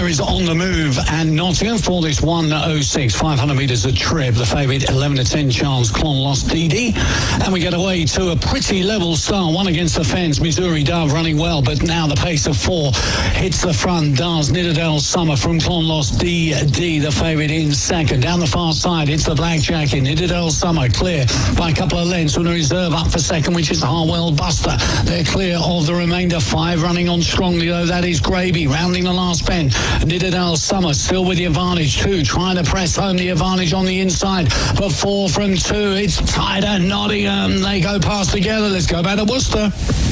winner is On the Move and Nottingham for this 1:06, 500 metres a trip. The favourite 11 to 10 chance, Clon Lost DD. And we get away to a pretty level start, one against the fence. Missouri Dove running well, but now the pace of 4 hits the front, does Nidderdale Summer from Clon Lost DD, the favourite in second. Down the far side, it's the Black Jacket. Nidderdale Summer clear by a couple of lengths with a reserve up for second, which is Harwell Buster. They're clear of the remainder 5, running on strongly though, that is Gravy, rounding the last bend. Nidderdale Summer still with the advantage, 2 trying to press home the advantage on the inside, but 4 from 2, it's tighter. Nottingham, they go past together. Let's go back to Worcester.